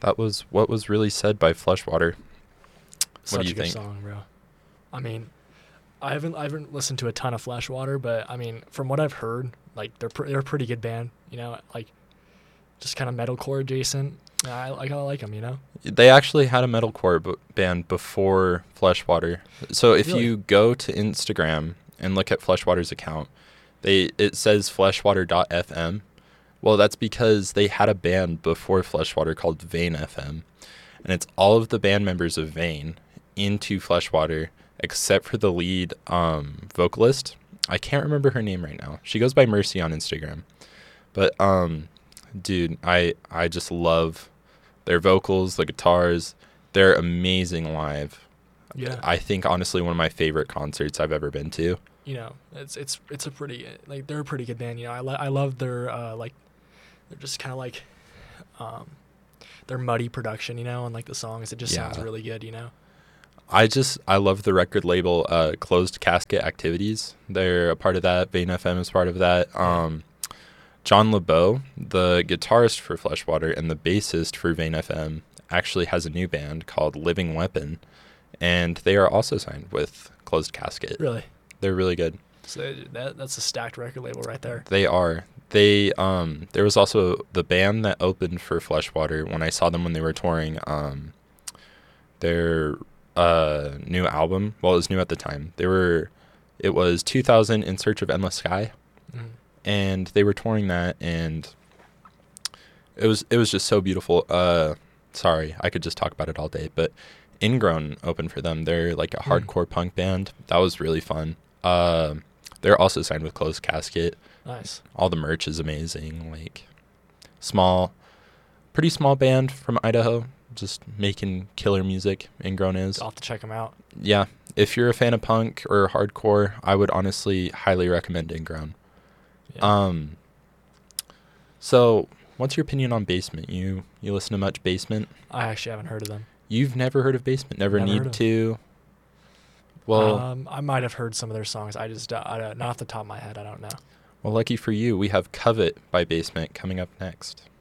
That was what was really said by Fleshwater. What do Such you a good think? song, bro. I mean, I haven't listened to a ton of Fleshwater, but I mean, from what I've heard, like they're a pretty good band. You know, like just kind of metalcore adjacent. Yeah, I kind of like them. You know. They actually had a metalcore band before Fleshwater. So if Really? you go to Instagram and look at Fleshwater's account, it says fleshwater.fm. Well, that's because they had a band before Fleshwater called Vane FM. And it's all of the band members of Vane into Fleshwater except for the lead vocalist. I can't remember her name right now. She goes by Mercy on Instagram. But dude, I just love their vocals, the guitars. They're amazing live. Yeah. I think honestly one of my favorite concerts I've ever been to. You know, it's a pretty like they're a pretty good band. You know, I love their like they're just kind of like their muddy production. You know, and like the songs, it just sounds Yeah. really good. You know. I love the record label Closed Casket Activities. They're a part of that. Vane FM is part of that. John LeBeau, the guitarist for Fleshwater and the bassist for Vane FM, actually has a new band called Living Weapon, and they are also signed with Closed Casket. Really. They're really good. So that's a stacked record label right there. They are. There was also the band that opened for Fleshwater when I saw them when they were touring. Their new album. Well, it was new at the time. It was 2000 In Search of Endless Sky, and they were touring that, and it was just so beautiful. Sorry, I could just talk about it all day, but Ingrown opened for them. They're like a hardcore punk band. That was really fun. They're also signed with Closed Casket. Nice. All the merch is amazing. Like pretty small band from Idaho, just making killer music. Ingrown is. I'll have to check them out. Yeah, if you're a fan of punk or hardcore, I would honestly highly recommend Ingrown. Yeah. So what's your opinion on Basement? You listen to much Basement? I actually haven't heard of them. You've never heard of Basement? Never Never heard need of to? Well, I might have heard some of their songs. I don't, not off the top of my head. I don't know. well, lucky for you, we have Covet by Basement coming up next.